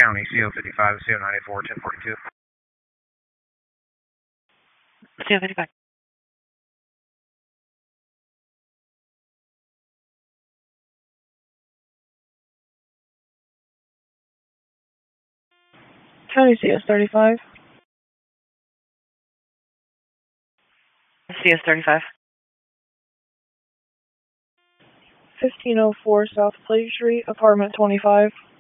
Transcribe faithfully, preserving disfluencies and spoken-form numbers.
County, C O fifty-five, C O ninety-four, ten forty-two. C O fifty-five. County C S thirty-five. C S thirty-five. fifteen oh four South Plate Street, apartment twenty-five.